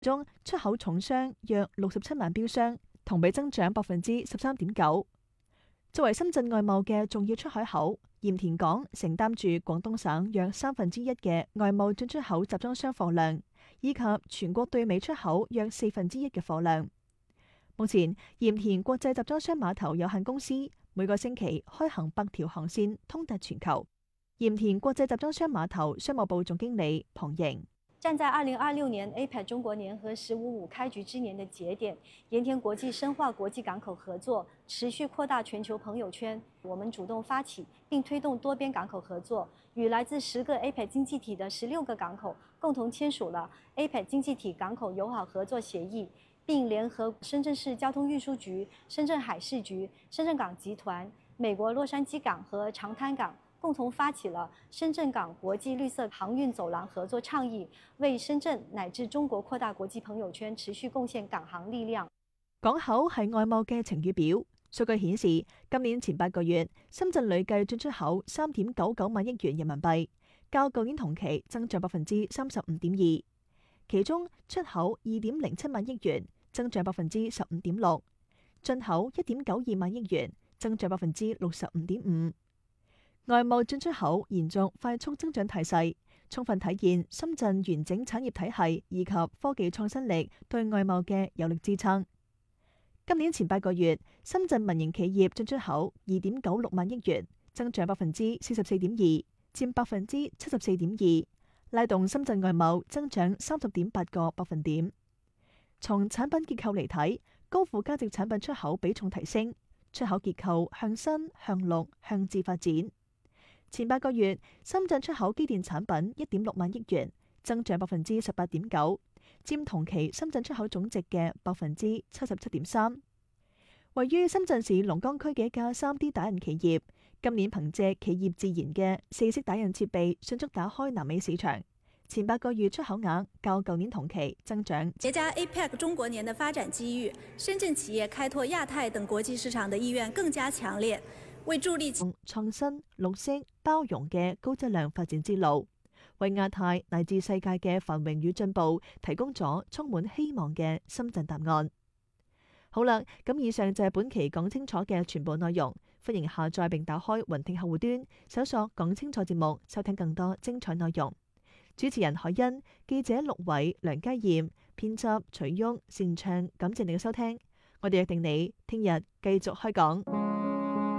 中出口重箱約67萬標箱，同比增長13.9%。作為深圳外貿嘅重要出海口，鹽田港承擔住廣東省約1/3嘅外貿進出口集裝箱貨量，以及全國對美出口約1/4嘅貨量。目前，鹽田國際集裝箱碼頭有限公司每個星期開行8條航線，通達全球。鹽田國際集裝箱碼頭商務部總經理龐瑩。 站在2026年 APEC 中國年和1055開局之年的節點，鹽田國際深化國際港口合作，持續擴大全球朋友圈。我們主動發起並推動多邊港口合作，與來自10個 APEC 經濟體的16個港口共同簽署了 APEC 經濟體港口友好合作協議，並聯合深圳市交通運輸局、深圳海事局、深圳港集團、美國洛杉磯港和長灘港共同發起了深圳港國際綠色航運走廊合作倡議，為深圳乃至中國擴大國際朋友圈持續貢獻港航力量。 港口係外貿嘅晴雨表，數據顯示今年前8個月，深圳累計進出口3.99萬億元人民幣，較舊年同期增長35.2%。其中出口2.07萬億元，增長15.6%；進口1.92萬億元，增長65.5%。外貿進出口延續快速增長態勢，充分體現深圳完整產業體系以及科技創新力對外貿嘅有力支撐。今年前8個月，深圳民營企業進出口2.96萬億元，增長44.2%，佔74.2%，拉動深圳外貿增長30.8個百分點。從產品結構嚟睇，高附加值產品出口比重提升，出口結構向新、向綠、向智發展。前8個月，深圳出口機電產品1.6萬億元，增長18.9%，佔同期深圳出口總值嘅77.3%。位於深圳市龍崗區嘅一家3D 打印企業，今年憑借企業自研嘅4色打印設備，迅速打開南美市場。前8個月出口額較舊年同期增長。 結加 APEC 中國年的發展機遇，深圳企業開拓亞太等國際市場的意願更加強烈，為助力創新、綠色、包容嘅高質量發展之路，為亞太乃至世界嘅繁榮與進步提供咗充滿希望嘅深圳答案。好啦，咁以上就係本期講清楚嘅全部內容。歡迎下載並打開雲聽客戶端，搜索講清楚節目，收聽更多精彩內容。主持人海欣，記者陸偉、梁家燕，編輯徐旭、善唱，感謝你嘅收聽。我哋約定你聽日繼續開講。